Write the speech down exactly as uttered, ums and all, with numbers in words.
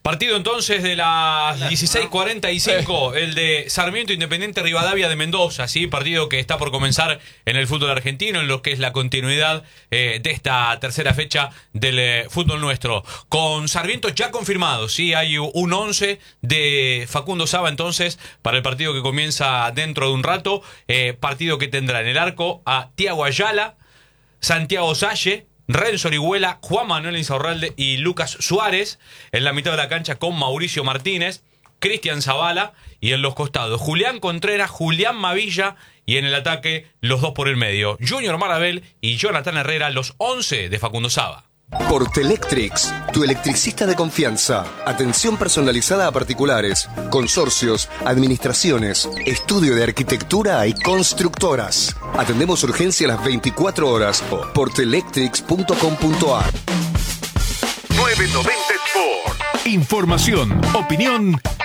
Partido entonces de las dieciséis cuarenta y cinco, el de Sarmiento Independiente Rivadavia de Mendoza, ¿sí? Partido que está por comenzar en el fútbol argentino, en lo que es la continuidad eh, de esta tercera fecha del eh, fútbol nuestro. Con Sarmiento ya confirmado, ¿sí? Hay un once de Facundo Saba entonces para el partido que comienza dentro de un rato. Eh, partido que tendrá en el arco a Tiago Ayala, Santiago Salle, Renzo Orihuela, Juan Manuel Insaurralde y Lucas Suárez. En la mitad de la cancha con Mauricio Martínez, Cristian Zavala, y en los costados Julián Contreras, Julián Mavilla, y en el ataque los dos por el medio, Junior Marabel y Jonathan Herrera, los once de Facundo Saba. Portelectrix, tu electricista de confianza. Atención personalizada a particulares, consorcios, administraciones, estudio de arquitectura y constructoras. Atendemos urgencia las veinticuatro horas o portelectrix punto com punto a r. nueve noventa Sport. Información, opinión